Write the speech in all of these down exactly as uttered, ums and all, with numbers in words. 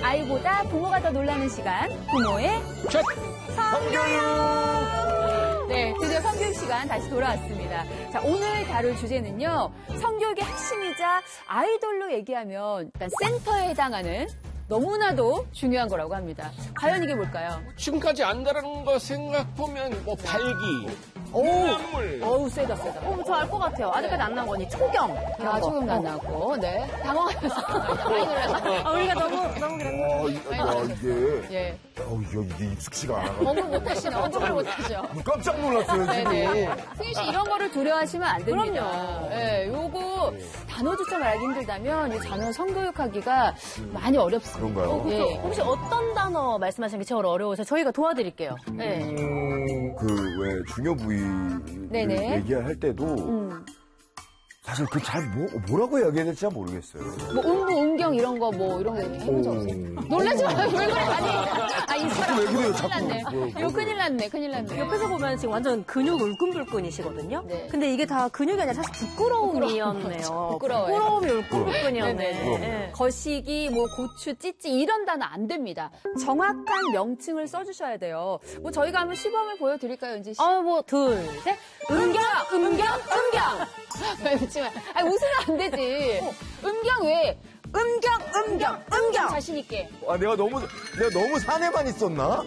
아이보다 부모가 더 놀라는 시간, 부모의 성교육! 네, 드디어 성교육 시간 다시 돌아왔습니다. 자, 오늘 다룰 주제는요, 성교육의 핵심이자 아이돌로 얘기하면 일단 센터에 해당하는 너무나도 중요한 거라고 합니다. 과연 이게 뭘까요? 지금까지 안 다른 거 생각보면 뭐 발기, 오, 물 어우, 세다, 세다. 어, 저 알 것 같아요. 아직까지 안 나온 거니 초경. 아, 조금 안 나왔고, 네. 당황하셨어요. 많이 놀라서. 아, 우리가 너무, 너무 그랬나? 아, 이- 야, 이게. 예. 어우, 이게, 이게 익숙치가 않아. 언급 못하시네, 언급을 못하죠. 깜짝 놀랐어요, 지금. 네네. 승희 씨, 이런 거를 두려워하시면 안 됩니다. 그럼요. 예, 요거 단어조차 말하기 힘들다면 이 단어 성교육하기가 많이 어렵습니다. 그런가요? 예. 혹시 어떤 단어 말씀하시는 게 제일 어려워서 저희가 도와드릴게요. 네. 음, 그, 왜, 중요 부위를 네네. 얘기할 때도 음. 사실 그 잘 뭐, 뭐라고 이야기해야 될지 잘 모르겠어요. 뭐 음부, 음경 이런 거 뭐 이런 거 해본 적 없어요? 놀라지 마요. 왜 그래? 아니, 아, 이 사람. 왜 그래요, 큰일 자꾸. 났네. 뭐, 이거 큰일 났네, 큰일 났네. 옆에서 보면 지금 완전 근육 울끈불끈이시거든요. 네. 근데 이게 다 근육이 아니라 사실 부끄러움이었네요. 부끄러워요. 부끄러움이 울끈불끈이었네. 네네. 네. 거시기, 뭐 고추, 찌찌 이런 단어 안 됩니다. 정확한 명칭을 써주셔야 돼요. 뭐 저희가 한번 시범을 보여드릴까요, 은지 씨? 어, 뭐, 둘, 셋. 음경, 음경, 음경. 왜 웃지 마. 아니 웃으면 안 되지. 음경 왜? 음경, 음경, 음경. 자신 있게. 아, 내가 너무, 내가 너무 산에만 있었나?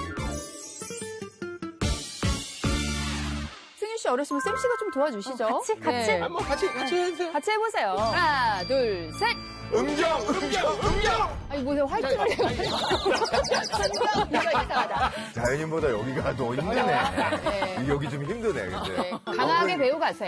승윤 씨 어렸으면 쌤 씨가 좀 도와주시죠. 어, 같이, 같이? 네. 한번 같이 같이 해주세요. 같이 해보세요. 하나, 둘, 셋. 음경, 음경, 음경! 아니 뭐 화이팅을 해요. 음경, 이거 이상하다. 자연인보다 여기가 더 힘드네. 네. 여기 좀 힘드네, 근데. 네. 강하게 배우 가세요.